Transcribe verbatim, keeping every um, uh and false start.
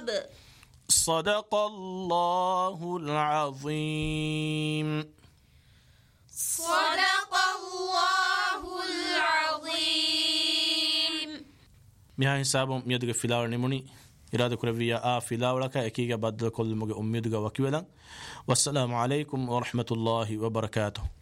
صدق الله العظيم. صدق الله العظيم. මිහා හිසාබම් මියදුගේ ෆිලාවර නිමුනි ඉරාද කුරවියා ආ ෆිලාවලක එකීගේ බද්දල කොල්මුගේ උම්මියදුගේ වකිවලන්. වස්සලාමු අලයිකුම් වරහ්මතුල්ලාහි වබරකාතුහු.